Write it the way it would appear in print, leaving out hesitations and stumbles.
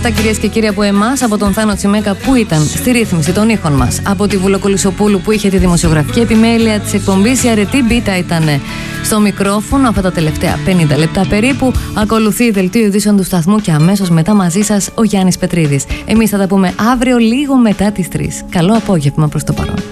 αυτά, κυρίες και κύριοι, από εμάς, από τον Θάνο Τσιμέκα που ήταν στη ρύθμιση των ήχων μας, από τη Βουλοκολυσοπούλου που είχε τη δημοσιογραφική επιμέλεια της εκπομπής, η Αρετή Μπίτα ήταν στο μικρόφωνο αυτά τα τελευταία 50 λεπτά περίπου. Ακολουθεί η δελτίο ειδήσεων του σταθμού και αμέσως μετά μαζί σας ο Γιάννης Πετρίδης. Εμείς θα τα πούμε αύριο λίγο μετά τις 3. Καλό απόγευμα προς το παρόν.